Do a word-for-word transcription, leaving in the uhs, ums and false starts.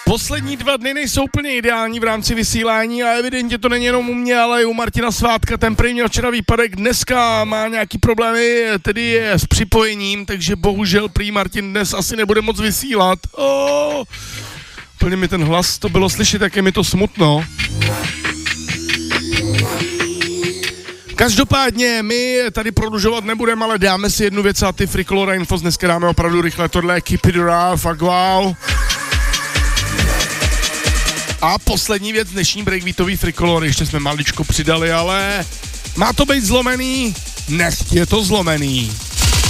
Poslední dva dny nejsou úplně ideální v rámci vysílání a evidentně to není jenom u mě, ale i u Martina Svátka. Ten prý měl včera výpadek, dneska má nějaký problémy tedy s připojením, takže bohužel prý Martin dnes asi nebude moc vysílat. Oh, plně mi ten hlas to bylo slyšet, jak je mi to smutno. Každopádně my tady prodlužovat nebudeme, ale dáme si jednu věc a ty Frikolora Infos dneska dáme opravdu rychle, tohle Keep It Raw, fakt wow. A poslední věc, dnešní breakbeatový Frikolor, ještě jsme maličko přidali, ale má to být zlomený, nechť je to zlomený.